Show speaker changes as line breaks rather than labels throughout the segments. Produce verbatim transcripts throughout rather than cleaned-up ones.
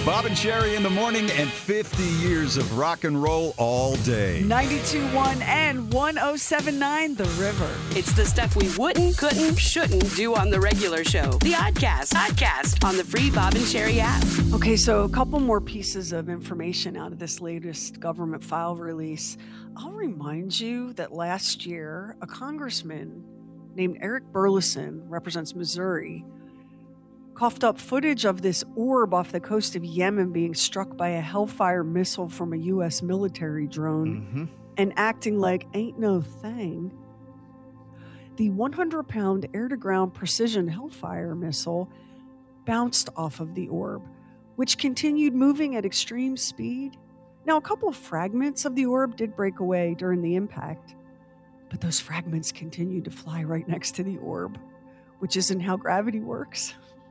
Bob and Sherry in the morning and fifty years of rock and roll all day.
ninety-two point one and one oh seven point nine The River.
It's the stuff we wouldn't, couldn't, shouldn't do on the regular show. The Oddcast. Oddcast on the free Bob and Sherry app.
Okay, so a couple more pieces of information out of this latest government file release. I'll remind you that last year, a congressman named Eric Burleson, represents Missouri, coughed up footage of this orb off the coast of Yemen being struck by a Hellfire missile from a U S military drone
Mm-hmm.
and acting like ain't no thing. The one hundred pound air-to-ground precision Hellfire missile bounced off of the orb, which continued moving at extreme speed. Now, a couple of fragments of the orb did break away during the impact, but those fragments continued to fly right next to the orb, which isn't how gravity works.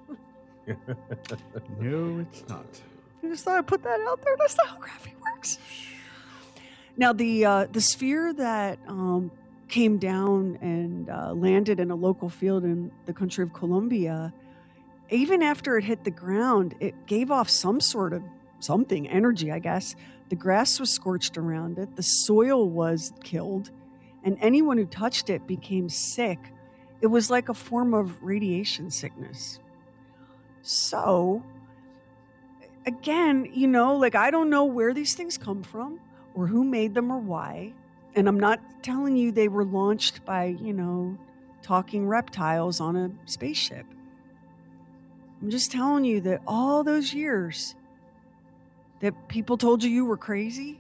No, it's not.
I just thought I'd put that out there. That's not how gravity works. Now, the uh, the sphere that um, came down and uh, landed in a local field in the country of Colombia, even after it hit the ground, it gave off some sort of something, energy, I guess. The grass was scorched around it. The soil was killed. And anyone who touched it became sick. It was like a form of radiation sickness. So, again, you know, like I don't know where these things come from or who made them or why. And I'm not telling you they were launched by, you know, talking reptiles on a spaceship. I'm just telling you that all those years that people told you you were crazy,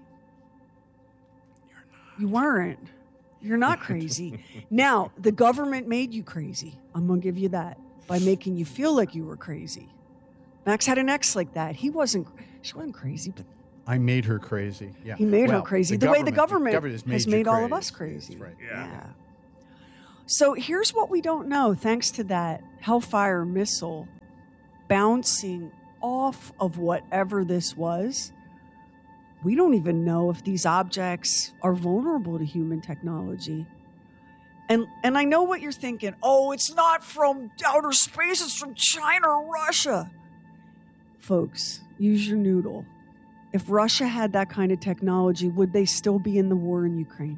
You're not.
you weren't. You're not crazy. Now, the government made you crazy. I'm going to give you that by making you feel like you were crazy. Max had an ex like that. He wasn't, she wasn't crazy, but
I made her crazy. Yeah.
he made
Well,
her crazy. The, way the government,
government
has
made,
made
you
all of us crazy.
That's right.
Yeah. So here's what we don't know, thanks to that Hellfire missile bouncing off of whatever this was. We don't even know if these objects are vulnerable to human technology. And and I know what you're thinking. Oh, it's not from outer space. It's from China or Russia. Folks, use your noodle. If Russia had that kind of technology, would they still be in the war in Ukraine?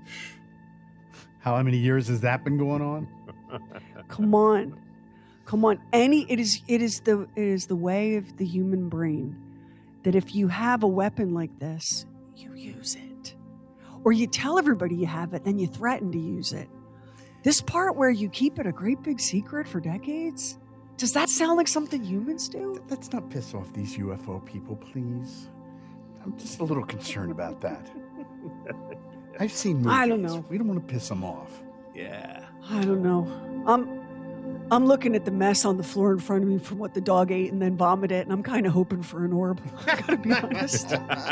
How many years has that been going on?
Come on. Come on. Any it is it is the it is the way of the human brain that if you have a weapon like this, you use it. Or you tell everybody you have it, then you threaten to use it. This part where you keep it a great big secret for decades, does that sound like something humans do?
Let's not piss off these U F O people, please. I'm just a little concerned about that. I've seen movies.
I don't know.
We don't want to piss them off.
Yeah.
I don't know. I'm I'm looking at the mess on the floor in front of me from what the dog ate and then vomited, and I'm kind of hoping for an orb. I gotta be honest.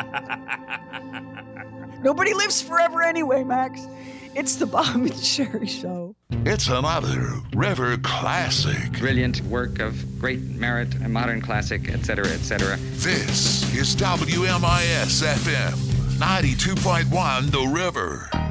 Nobody lives forever anyway, Max. It's the Bob and Sherry Show.
It's another River classic.
Brilliant work of great merit, a modern classic, et cetera, et cetera.
This is W M I S F M ninety-two point one The River.